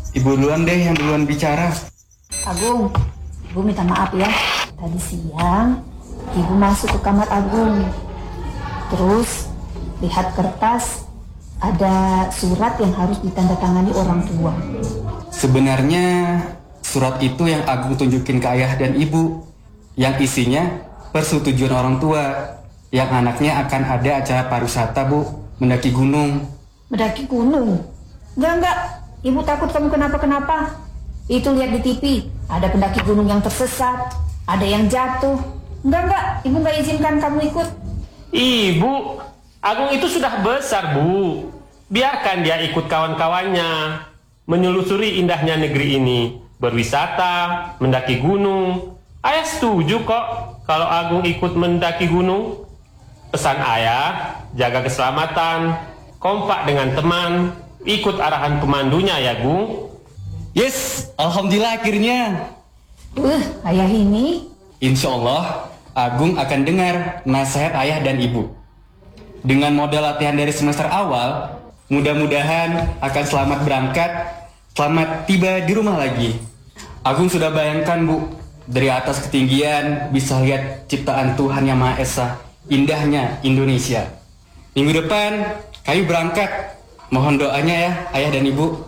Ibu duluan deh yang duluan bicara. Agung, Ibu minta maaf ya. Tadi siang, Ibu masuk ke kamar Agung. Terus, lihat kertas, ada surat yang harus ditandatangani orang tua. Sebenarnya surat itu yang Agung tunjukin ke ayah dan ibu, yang isinya persetujuan orang tua, yang anaknya akan ada acara pariwisata, Bu, mendaki gunung. Mendaki gunung? Enggak. Ibu takut kamu kenapa-kenapa. Itu lihat di TV, ada pendaki gunung yang tersesat, ada yang jatuh. Enggak. Ibu nggak izinkan kamu ikut. Ibu, Agung itu sudah besar, Bu. Biarkan dia ikut kawan-kawannya menyelusuri indahnya negeri ini, berwisata, mendaki gunung. Ayah setuju kok kalau Agung ikut mendaki gunung. Pesan ayah, jaga keselamatan, kompak dengan teman, ikut arahan pemandunya ya, Gung. Yes, alhamdulillah akhirnya. Ayah ini. Insya Allah, Agung akan dengar nasihat ayah dan ibu. Dengan modal latihan dari semester awal, mudah-mudahan akan selamat berangkat, selamat tiba di rumah lagi. Agung sudah bayangkan, Bu, dari atas ketinggian bisa lihat ciptaan Tuhan Yang Maha Esa, indahnya Indonesia. Minggu depan, kayu berangkat. Mohon doanya ya, ayah dan ibu.